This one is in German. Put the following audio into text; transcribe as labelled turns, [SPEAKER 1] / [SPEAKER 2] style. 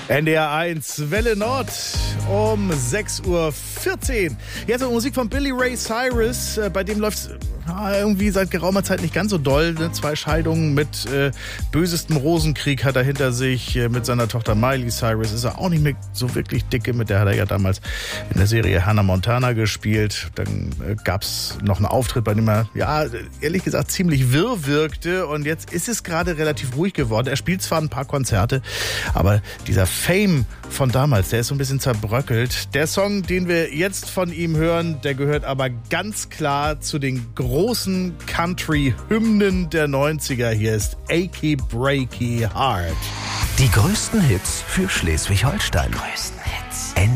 [SPEAKER 1] NDR 1, Welle Nord um 6.14 Uhr. Jetzt noch Musik von Billy Ray Cyrus. Bei dem läuft irgendwie seit geraumer Zeit nicht ganz so doll. 2 Scheidungen mit bösestem Rosenkrieg hat er hinter sich. Mit seiner Tochter Miley Cyrus ist er auch nicht mehr so wirklich dicke. Mit der hat er ja damals in der Serie Hannah Montana gespielt. Dann gab's noch einen Auftritt, bei dem er, ja, ehrlich gesagt, ziemlich wirr wirkte. Und jetzt ist es gerade relativ ruhig geworden. Er spielt zwar ein paar Konzerte, aber dieser Fame von damals, der ist so ein bisschen zerbröckelt. Der Song, den wir jetzt von ihm hören, der gehört aber ganz klar zu den großen Country-Hymnen der 90er. Hier ist Achy Breaky Heart.
[SPEAKER 2] Die größten Hits für Schleswig-Holstein.